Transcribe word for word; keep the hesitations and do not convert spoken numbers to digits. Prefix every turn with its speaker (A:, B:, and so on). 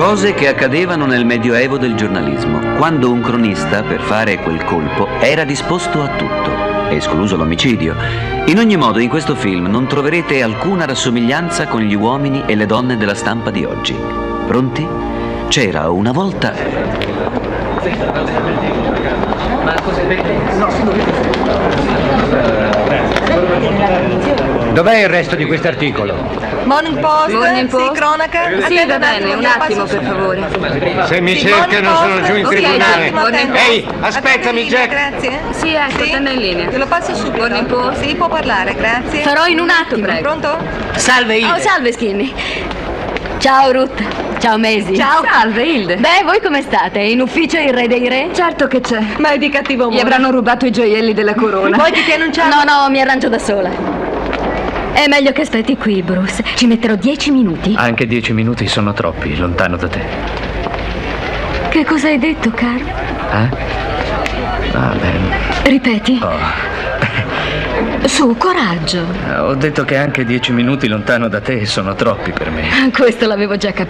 A: Cose che accadevano nel medioevo del giornalismo, quando un cronista, per fare quel colpo, era disposto a tutto, escluso l'omicidio. In ogni modo, in questo film non troverete alcuna rassomiglianza con gli uomini e le donne della stampa di oggi. Pronti? C'era una volta...
B: Dov'è il resto di quest'articolo?
C: Morning Post,
D: Morning Post.
C: sì, cronaca.
D: Sì,
C: Aspetta
D: va bene, un attimo per favore.
B: Se mi
C: Sì,
B: cercano sono giù in
C: ok,
B: tribunale.
C: attimo,
B: Ehi,
C: attimo.
B: aspettami,
C: Attendina,
B: Jack.
C: Grazie.
D: Sì, ecco,
C: Sì?
D: tenga in linea.
C: Te lo passo subito.
D: Morning Post.
C: Sì, può parlare, grazie.
D: Farò in un attimo, prego.
C: Pronto?
E: Salve Hilde.
D: Oh, salve Skinny. Ciao Ruth. Ciao Maisie.
C: Ciao.
D: Salve Hilde. Beh, voi come state? In ufficio il re dei re? Certo che c'è.
C: Ma è di cattivo umore.
D: Gli avranno rubato i gioielli della corona.
C: Vuoi che ti annunciamo?
D: No, no, mi arrangio da sola. È meglio che aspetti qui, Bruce. Ci metterò dieci minuti.
E: Anche dieci minuti sono troppi, lontano da te.
D: Che cosa hai detto, Carl?
E: Eh? Ah, beh.
D: Ripeti.
E: Oh.
D: Su, coraggio.
E: Ho detto che anche dieci minuti lontano da te sono troppi per me.
D: Questo l'avevo già capito.